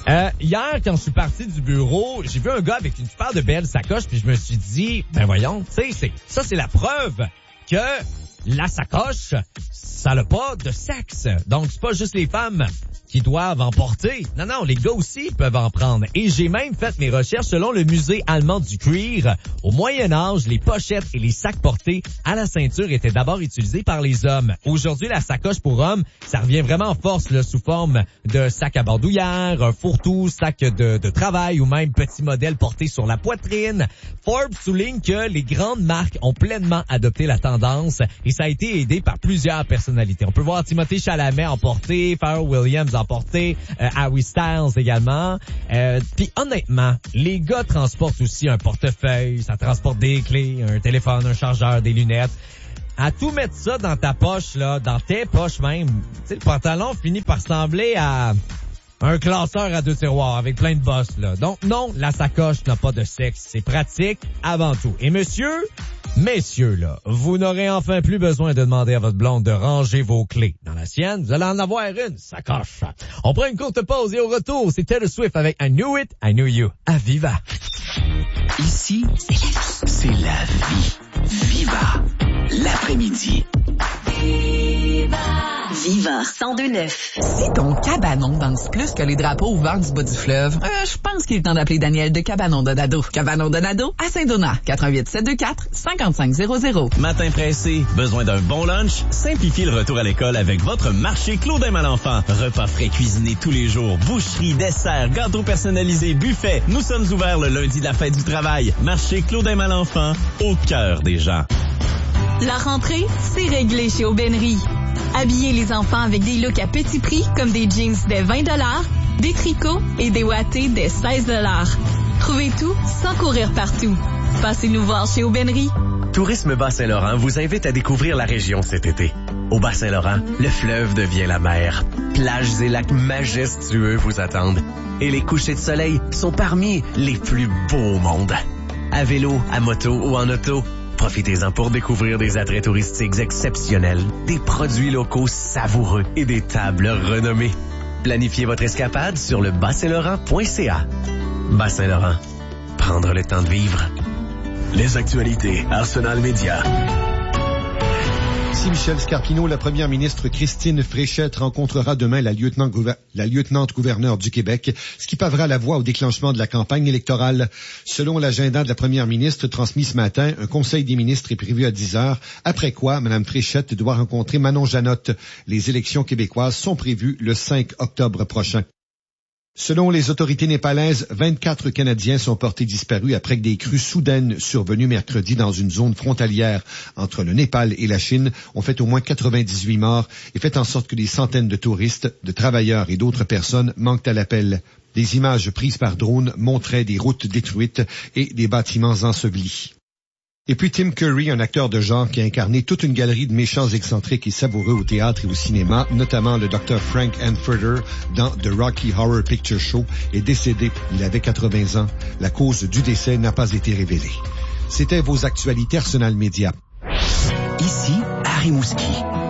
Hier, quand je suis parti du bureau, j'ai vu un gars avec une super de belle sacoche, puis je me suis dit, ben voyons, tu sais, c'est la preuve que la sacoche, ça n'a pas de sexe. Donc, c'est pas juste les femmes qui doivent en porter. Non, les gars aussi peuvent en prendre. Et j'ai même fait mes recherches selon le musée allemand du cuir. Au Moyen Âge, les pochettes et les sacs portés à la ceinture étaient d'abord utilisés par les hommes. Aujourd'hui, la sacoche pour hommes, ça revient vraiment en force là, sous forme de sac à bandoulière, un fourre-tout, sac de travail ou même petit modèle porté sur la poitrine. Forbes souligne que les grandes marques ont pleinement adopté la tendance et ça a été aidé par plusieurs personnalités. On peut voir Timothée Chalamet en porter, Pharrell Williams en porter, Harry Styles également. Puis honnêtement, les gars transportent aussi un portefeuille, ça transporte des clés, un téléphone, un chargeur, des lunettes. À tout mettre ça dans ta poche, là, dans tes poches même, tu sais, le pantalon finit par ressembler à un classeur à 2 tiroirs avec plein de bosses, là. Donc non, la sacoche n'a pas de sexe. C'est pratique avant tout. Et messieurs, là, vous n'aurez enfin plus besoin de demander à votre blonde de ranger vos clés. Dans la sienne, vous allez en avoir une sacoche. On prend une courte pause et au retour, c'est Taylor Swift avec I Knew It, I Knew You. À Viva. Ici, c'est la vie. Viva. L'après-midi. Viva 102.9. Si ton cabanon danse plus que les drapeaux au vent du bas du fleuve, je pense qu'il est temps d'appeler Daniel de Cabanon Donado. Cabanon Donado à Saint-Donat. 88-724-5500. Matin pressé, besoin d'un bon lunch? Simplifiez le retour à l'école avec votre marché Claudin Malenfant. Repas frais cuisinés tous les jours, boucherie, dessert, gâteaux personnalisés, buffet. Nous sommes ouverts le lundi de la fête du travail. Marché Claudin Malenfant, au cœur des gens. La rentrée, c'est réglé chez Aubainerie. Habillez les enfants avec des looks à petit prix comme des jeans dès 20 $, des tricots et des wattés dès 16 $. Trouvez tout sans courir partout. Passez nous voir chez Aubainerie. Tourisme Bas-Saint-Laurent vous invite à découvrir la région cet été. Au Bas-Saint-Laurent, le fleuve devient la mer. Plages et lacs majestueux vous attendent. Et les couchers de soleil sont parmi les plus beaux au monde. À vélo, à moto ou en auto, profitez-en pour découvrir des attraits touristiques exceptionnels, des produits locaux savoureux et des tables renommées. Planifiez votre escapade sur le Bas-Saint-Laurent.ca. Bas-Saint-Laurent, prendre le temps de vivre. Les actualités, Arsenal Média. Ici Michel Scarpino, la première ministre Christine Fréchette rencontrera demain la lieutenant-gouverneure du Québec, ce qui pavera la voie au déclenchement de la campagne électorale. Selon l'agenda de la première ministre transmis ce matin, un conseil des ministres est prévu à 10h, après quoi Mme Fréchette doit rencontrer Manon Janotte. Les élections québécoises sont prévues le 5 octobre prochain. Selon les autorités népalaises, 24 Canadiens sont portés disparus après que des crues soudaines survenues mercredi dans une zone frontalière entre le Népal et la Chine ont fait au moins 98 morts et fait en sorte que des centaines de touristes, de travailleurs et d'autres personnes manquent à l'appel. Des images prises par drone montraient des routes détruites et des bâtiments ensevelis. Et puis Tim Curry, un acteur de genre qui a incarné toute une galerie de méchants excentriques et savoureux au théâtre et au cinéma, notamment le Dr. Frank Anfurter dans The Rocky Horror Picture Show, est décédé. Il avait 80 ans. La cause du décès n'a pas été révélée. C'était vos actualités Arsenal Média. Ici, Harry Mouski.